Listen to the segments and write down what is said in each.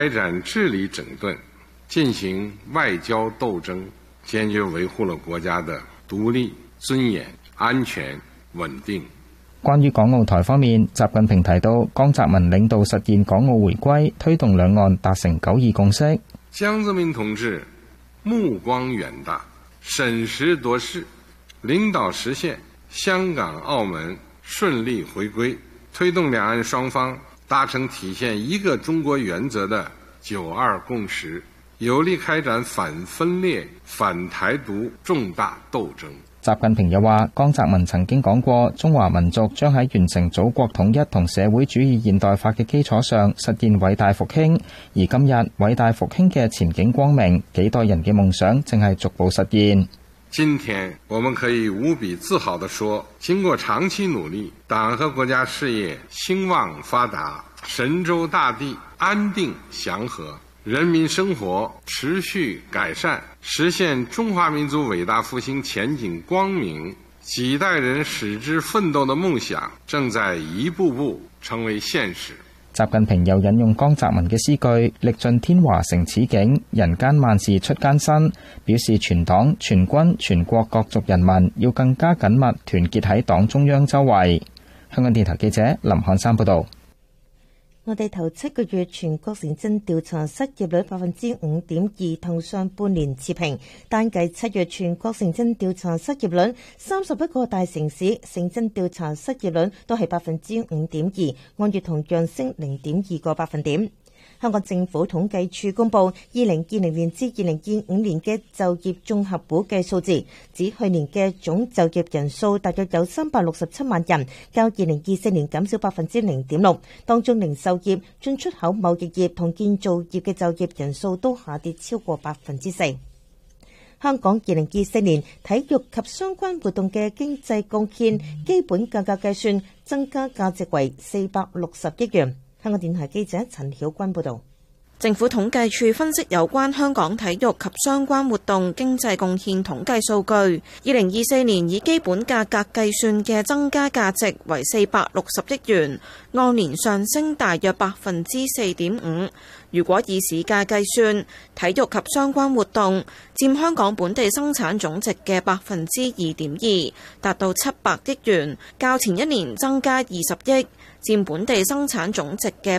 開展治理整頓，進行外交鬥爭，堅決維護了國家的獨立、尊嚴、安全、穩定。 關於港澳台方面，習近平提到，江澤民領導實現港澳回歸，推動兩岸達成9·2共識。 江澤民同志目光遠大，審時度勢，領導實現香港、澳門順利回歸，推動兩岸雙方達成體現一個中國原則的9·2共識，有力開展反分裂、反台獨重大鬥爭。 習近平又話，江澤民曾經講過，中華民族將喺完成祖國統一同社會主義現代化嘅基礎上實現偉大復興，而今日偉大復興嘅前景光明，幾代人嘅夢想正係逐步實現。 今天我們可以無比自豪地說，經過長期努力，黨和國家事業興旺發達，神州大地安定祥和，人民生活持續改善，實現中華民族偉大復興前景光明，幾代人矢志奮鬥的夢想正在一步步成為現實。 習近平又引用江澤民嘅詩句，歷盡天華成此景，人間萬事出艱辛，表示全黨全軍全國各族人民要更加緊密團結喺黨中央周圍。香港電台記者林漢山報道。 內地頭7個月全國城鎮調查失業率5.2%，同上半年持平。單計7月全國城鎮調查失業率，31個大城市城鎮調查失業率都係5.2%，按月同樣升0.2個百分點。香港政府統計處公布2020年至2025年嘅就業綜合估計數字，指去年嘅總就業人數大約有367萬人，較2024年減少0.6%。當中零售業、進出口貿易業同建造業嘅就業人數都下跌超過4%。香港2024年體育及相關活動嘅經濟貢獻基本價格計算增加價值為460億元。香港電台記者陳曉君報道。 政府統計處分析有關香港體育及相關活動經濟貢獻統計數據，2024年以基本價格計算嘅增加價值為460億元，按年上升大約4.5%。如果以市價計算，體育及相關活動佔香港本地生產總值嘅2.2%，達到700億元，較前一年增加20億。佔本地生產總值嘅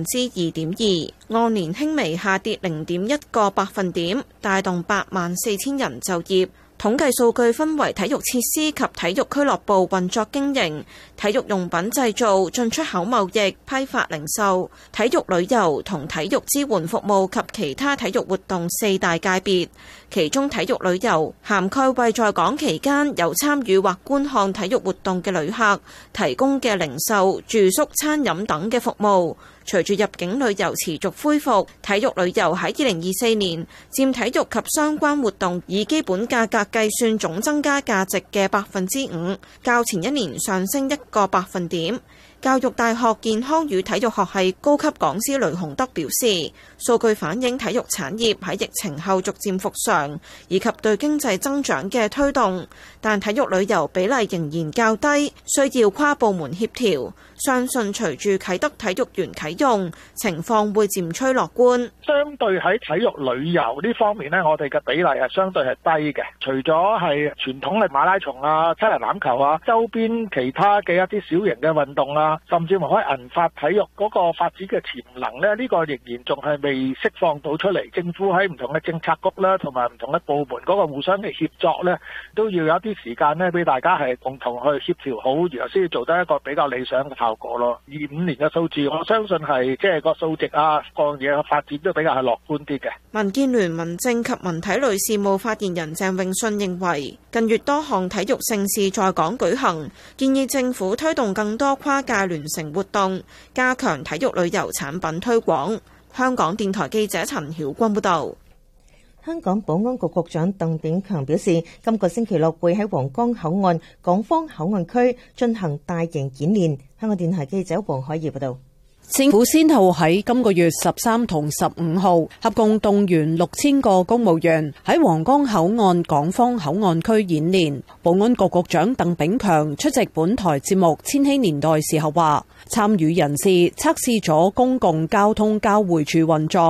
2.2%，按年輕微下跌0.1個百分點，帶動84000人就業。統計數據分為體育設施及體育俱樂部運作經營、體育用品製造、進出口貿易、批發零售、體育旅遊同體育支援服務及其他體育活動4大界別。其中體育旅遊涵蓋為在港期間有參與或觀看體育活動嘅旅客提供嘅零售、住宿、餐飲等嘅服務。隨住入境旅遊持續恢復，體育旅遊喺2024年佔體育及相關活動以基本價格計算總增加價值嘅5%，較前一年上升1個百分點。教育大學健康與體育學系高級講師雷洪德表示，數據反映體育產業喺疫情後逐漸復常，以及對經濟增長嘅推動，但體育旅遊比例仍然較低，需要跨部門協調。相信隨住啟德體育園啟用，情況會漸趨樂觀。 相對喺體育旅遊呢方面呢，我哋嘅比例係相對係低嘅。除咗係傳統嘅馬拉松啊、七人欖球啊、周邊其他嘅一啲小型嘅運動啊，甚至乎可以銀髮體育嗰個發展嘅潛能呢，呢個仍然仲係未釋放到出嚟。政府喺唔同嘅政策局啦，同埋唔同嘅部門嗰個互相嘅協作呢，都要有一啲時間呢，俾大家係共同去協調好，然後先至做得一個比較理想嘅效果咯。25年嘅數字，我相信係即係個數值啊，各樣嘢嘅發展都比較係樂觀啲嘅。 民建聯民政及文體旅事務發言人鄭泳舜認為，近月多項體育盛事在港舉行，建議政府推動更多跨界聯乘活動，加強體育旅遊產品推廣。香港電台記者陳曉君報道。 香港保安局局長鄧炳強表示，今個星期六會喺皇崗口岸港方口岸區進行大型演練。香港電台記者黃海怡報道。 政府先後喺今個月13同15號合共動員6000個公務員喺皇崗口岸港方口岸區演練。保安局局長鄧炳強出席本台節目《千禧年代》時候話，參與人士測試咗公共交通交匯處運作。